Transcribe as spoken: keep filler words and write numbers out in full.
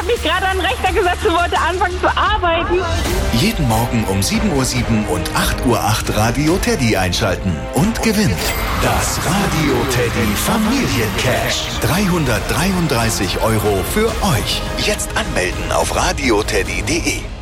habe mich gerade an den Rechner gesetzt und wollte anfangen zu arbeiten. Jeden Morgen um sieben Uhr sieben und acht Uhr acht Radio Teddy einschalten und gewinnt das Radio Teddy Familiencash. dreihundertdreiunddreißig Euro für euch. Jetzt anmelden auf radioteddy punkt de.